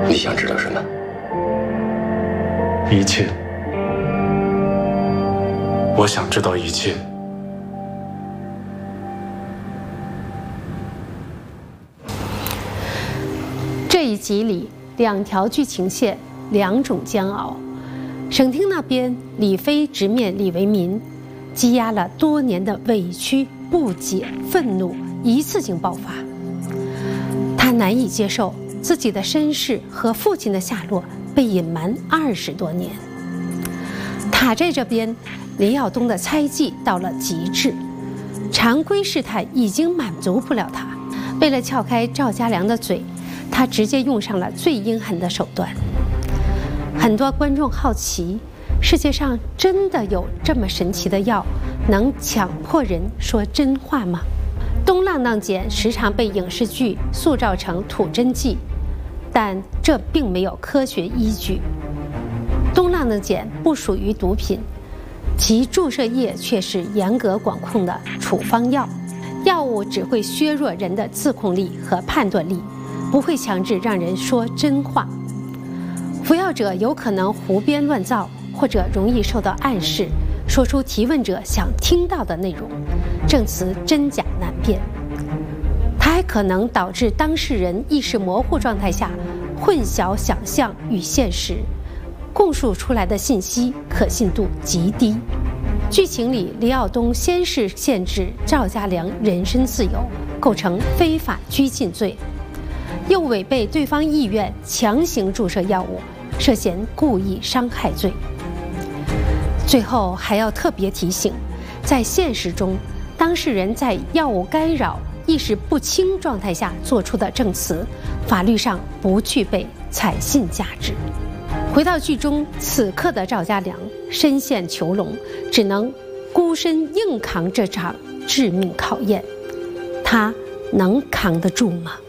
你想知道什么？ 一切。我想知道一切。 这一集里，2条剧情线，2种煎熬。省厅那边，李妃直面李维民，积压了多年的委屈、不解、愤怒一次性爆发。他难以接受自己的身世和父亲的下落被隐瞒20多年。塔寨这边，李耀东的猜忌到了极致，常规试探已经满足不了他。为了撬开赵家良的嘴，他直接用上了最阴狠的手段。很多观众好奇，世界上真的有这么神奇的药，能强迫人说真话吗？东浪浪碱时常被影视剧塑造成土真剂，但这并没有科学依据。东浪浪碱不属于毒品，其注射液却是严格管控的处方药。药物只会削弱人的自控力和判断力，不会强制让人说真话。服药者有可能胡编乱造，或者容易受到暗示，说出提问者想听到的内容，证词真假难辨。它还可能导致当事人意识模糊状态下混淆想象与现实，供述出来的信息可信度极低。剧情里，李耀东先是限制赵家良人身自由，构成非法拘禁罪，又违背对方意愿强行注射药物，涉嫌故意伤害罪。最后还要特别提醒，在现实中，当事人在药物干扰、意识不清状态下做出的证词，法律上不具备采信价值。回到剧中，此刻的赵家良身陷囚笼，只能孤身硬扛这场致命考验，他能扛得住吗？